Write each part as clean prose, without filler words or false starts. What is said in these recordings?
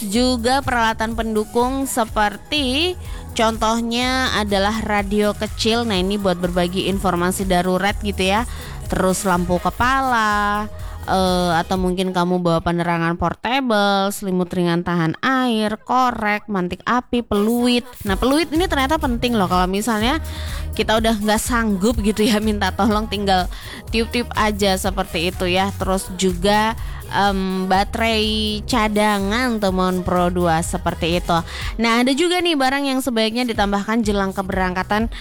juga peralatan pendukung seperti contohnya adalah radio kecil. Nah, ini buat berbagi informasi darurat gitu ya. Terus lampu kepala, atau mungkin kamu bawa penerangan portable, selimut ringan tahan air, korek, mantik api, peluit. Nah, peluit ini ternyata penting loh kalau misalnya kita udah nggak sanggup gitu ya minta tolong, tinggal tiup-tiup aja seperti itu ya. Terus juga baterai cadangan teman Pro 2 seperti itu. Nah, ada juga nih barang yang sebaiknya ditambahkan jelang keberangkatan,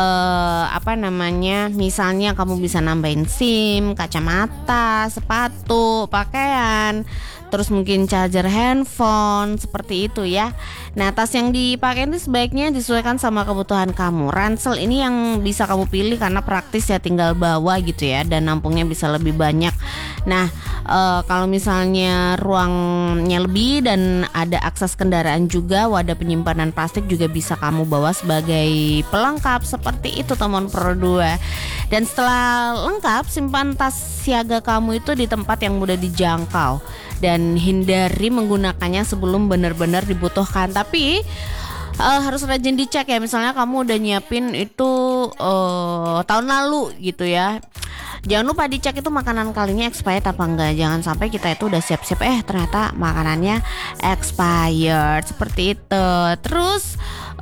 misalnya kamu bisa nambahin SIM, kacamata, sepatu, pakaian, terus mungkin charger handphone seperti itu ya. Nah, tas yang dipakai ini sebaiknya disesuaikan sama kebutuhan kamu. Ransel ini yang bisa kamu pilih karena praktis ya, tinggal bawa gitu ya, dan nampungnya bisa lebih banyak. Nah, kalau misalnya ruangnya lebih dan ada akses kendaraan juga, wadah penyimpanan plastik juga bisa kamu bawa sebagai pelengkap seperti itu teman Pro 2. Dan setelah lengkap, simpan tas siaga kamu itu di tempat yang mudah dijangkau dan hindari menggunakannya sebelum benar-benar dibutuhkan. Tapi harus rajin dicek ya, misalnya kamu udah nyiapin itu tahun lalu gitu ya. Jangan lupa dicek itu makanan kalinya expired apa enggak. Jangan sampai kita itu udah siap-siap ternyata makanannya expired seperti itu. Terus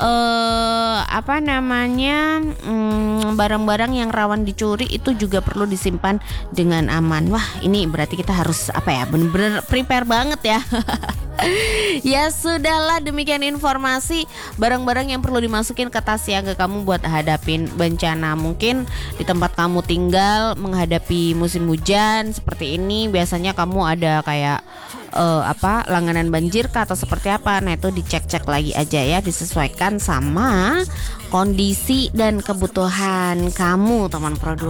barang-barang yang rawan dicuri itu juga perlu disimpan dengan aman. Wah, ini berarti kita harus bener-bener prepare banget ya. Ya sudahlah, demikian informasi barang-barang yang perlu dimasukin ke tas siaga kamu buat hadapin bencana. Mungkin di tempat kamu tinggal menghadapi musim hujan seperti ini, biasanya kamu ada kayak langganan banjir kah atau seperti apa. Nah, itu dicek-cek lagi aja ya, disesuaikan sama kondisi dan kebutuhan kamu teman Pro 2.